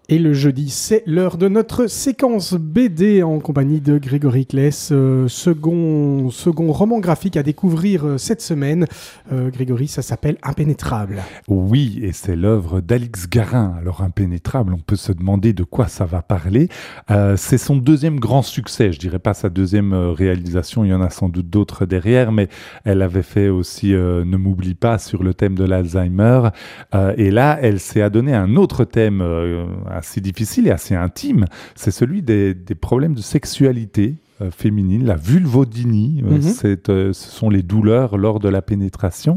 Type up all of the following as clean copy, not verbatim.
Et le jeudi, c'est l'heure de notre séquence BD en compagnie de Grégory Claes, second roman graphique à découvrir cette semaine. Grégory, ça s'appelle Impénétrable. Oui, et c'est l'œuvre d'Alix Garin. Alors Impénétrable, on peut se demander de quoi ça va parler. C'est son deuxième grand succès, je dirais pas sa deuxième réalisation, il y en a sans doute d'autres derrière, mais elle avait fait aussi Ne m'oublie pas sur le thème de l'Alzheimer. Et là, elle s'est adonné un autre thème assez difficile et assez intime, c'est celui des problèmes de sexualité féminine, la vulvodynie, ce sont les douleurs lors de la pénétration,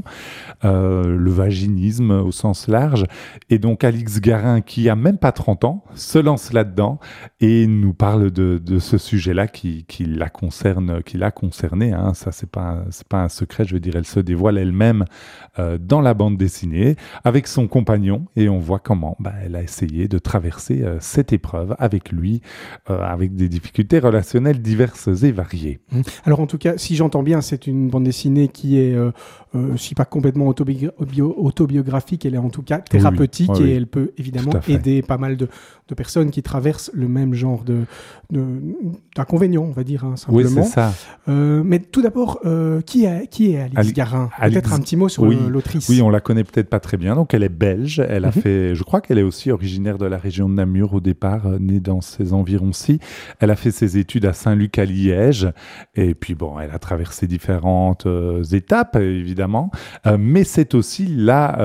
le vaginisme au sens large. Et donc Alix Garin, qui a même pas 30 ans, se lance là-dedans et nous parle de ce sujet-là qui la concerné. Hein. Ça, c'est pas un secret, je veux dire, elle se dévoile elle-même dans la bande dessinée avec son compagnon et on voit comment elle a essayé de traverser cette épreuve avec lui, avec des difficultés relationnelles diverses et variées. Alors en tout cas, si j'entends bien, c'est une bande dessinée qui est, si pas complètement autobiographique, elle est en tout cas thérapeutique et elle peut évidemment aider pas mal de personnes qui traversent le même genre d'inconvénients, on va dire, hein, simplement. Oui, c'est ça. Mais tout d'abord, qui est Alix Garin ? Peut-être un petit mot sur l'autrice. Oui, on la connaît peut-être pas très bien. Donc elle est belge. Elle a fait, je crois qu'elle est aussi originaire de la région de Namur au départ, née dans ces environs-ci. Elle a fait ses études à Saint-Luc à Liège. Et puis elle a traversé différentes étapes, évidemment. Mais c'est aussi la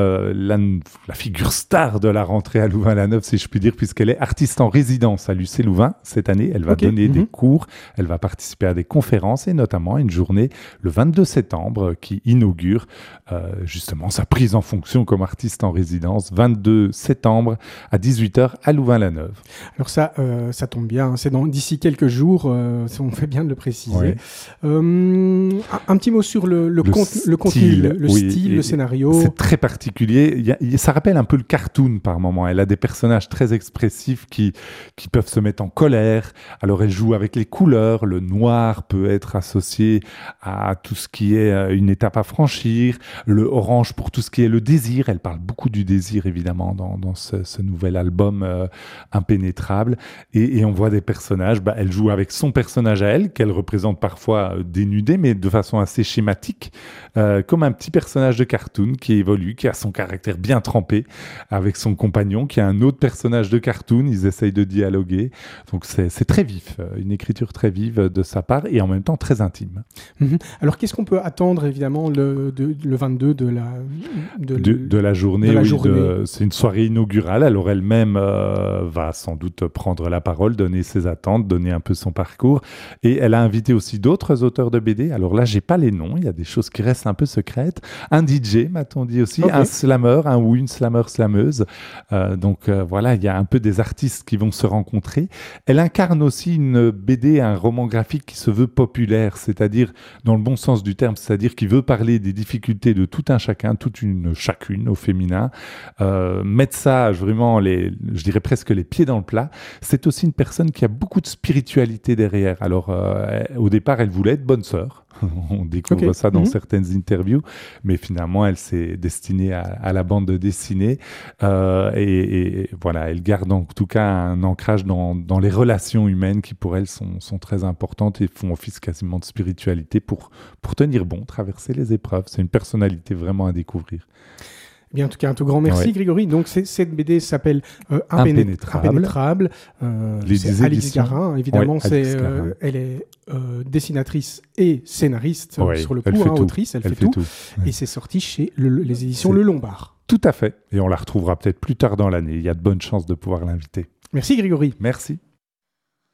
figure star de la rentrée à Louvain-la-Neuve, si je puis dire, puisqu'elle est artiste en résidence à l'UC Louvain cette année. Elle va donner des cours, elle va participer à des conférences et notamment à une journée le 22 septembre qui inaugure justement sa prise en fonction comme artiste en résidence, 22 septembre à 18h à Louvain-la-Neuve. Alors ça tombe bien, c'est d'ici quelques jours, on fait bien de le préciser. Ouais. Un petit mot sur le contenu, le style, le scénario. C'est très particulier, ça rappelle un peu le cartoon par moment. Elle a des personnages très expressifs qui peuvent se mettre en colère. Alors elle joue avec les couleurs, le noir peut être associé à tout ce qui est une étape à franchir, le orange pour tout ce qui est le désir. Elle parle beaucoup du désir évidemment dans ce nouvel album Impénétrable et on voit des personnages, elle joue avec son personnage à elle, qu'elle représente parfois dénudé mais de façon assez schématique, comme un petit personnage de cartoon qui évolue, qui a son caractère bien trempé, avec son compagnon qui a un autre personnage de cartoon. Ils essayent de dialoguer, donc c'est très vif, une écriture très vive de sa part et en même temps très intime. Alors qu'est-ce qu'on peut attendre évidemment le 22 de la journée, c'est une soirée inaugurale. Alors elle-même va sans doute prendre la parole, donner ses attentes, donner un peu son parcours et elle a invité aussi d'autres auteurs de BD. Alors là j'ai pas les noms, il y a des choses qui restent un peu secrètes. Un DJ m'a-t-on dit aussi, un slammer, une slameuse. Donc voilà, il y a un peu des artistes qui vont se rencontrer. Elle incarne aussi une BD, un roman graphique qui se veut populaire, c'est-à-dire dans le bon sens du terme, c'est-à-dire qui veut parler des difficultés de tout un chacun, toute une chacune au féminin, mettre ça vraiment, je dirais presque les pieds dans le plat. C'est aussi une personne qui a beaucoup de spiritualité derrière. Alors au départ, elle voulait être bonne sœur. On découvre ça dans certaines interviews, mais finalement, elle s'est destinée à la bande dessinée et voilà, elle garde en tout cas un ancrage dans les relations humaines qui pour elle sont très importantes et font office quasiment de spiritualité pour tenir bon, traverser les épreuves. C'est une personnalité vraiment à découvrir. Bien, en tout cas, un tout grand merci, Grégory. Donc, cette BD s'appelle Impénétrable. C'est Alix Garin, évidemment. Elle est dessinatrice et scénariste sur le coup, autrice, elle fait tout. Et c'est sorti chez les éditions Le Lombard. Tout à fait. Et on la retrouvera peut-être plus tard dans l'année. Il y a de bonnes chances de pouvoir l'inviter. Merci, Grégory. Merci.